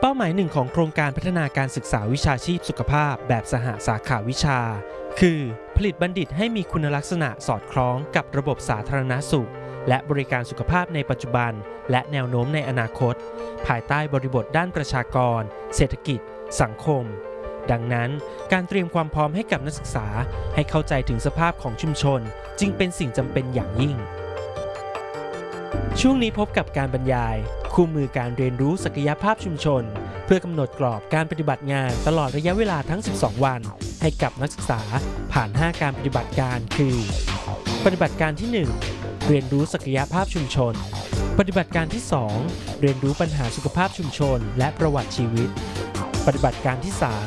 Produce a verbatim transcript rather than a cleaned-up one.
เป้าหมายหนึ่งของโครงการพัฒนาการศึกษาวิชาชีพสุขภาพแบบสหสาขาวิชาคือผลิตบัณฑิตให้มีคุณลักษณะสอดคล้องกับระบบสาธารณสุขและบริการสุขภาพในปัจจุบันและแนวโน้มในอนาคตภายใต้บริบทด้านประชากรเศรษฐกิจสังคมดังนั้นการเตรียมความพร้อมให้กับนักศึกษาให้เข้าใจถึงสภาพของชุมชนจึงเป็นสิ่งจำเป็นอย่างยิ่งช่วงนี้พบกับการบรรยายคู่มือการเรียนรู้ศักยภาพชุมชนเพื่อกำหนดกรอบการปฏิบัติงานตลอดระยะเวลาทั้งสิบสองวันให้กับนักศึกษาผ่านห้าการปฏิบัติการคือปฏิบัติการที่หนึ่งเรียนรู้ศักยภาพชุมชนปฏิบัติการที่สองเรียนรู้ปัญหาสุขภาพชุมชนและประวัติชีวิตปฏิบัติการที่สาม